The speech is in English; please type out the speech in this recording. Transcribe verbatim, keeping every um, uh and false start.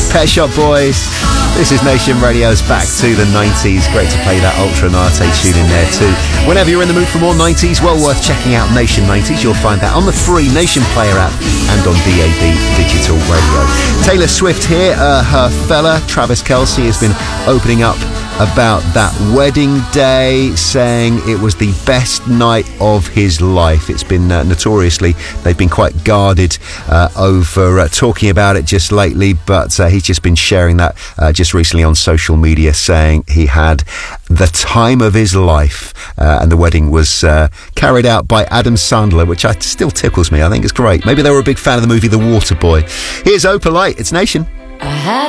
Pet Shop Boys. This is Nation Radio's Back to the nineties. Great to play that Ultra Nate tune in there too. Whenever you're in the mood for more nineties, well worth checking out Nation nineties. You'll find that on the free Nation Player app and on D A B Digital Radio. Taylor Swift here. Uh, her fella, Travis Kelce, has been opening up about that wedding day, saying it was the best night of his life. It's been uh, notoriously, they've been quite guarded uh, over uh, talking about it just lately, but uh, he's just been sharing that uh, just recently on social media, saying he had the time of his life, uh, and the wedding was uh, carried out by Adam Sandler, which I, still tickles me. I think it's great. Maybe they were a big fan of the movie The Waterboy. Here's Opalite. It's Nation. I had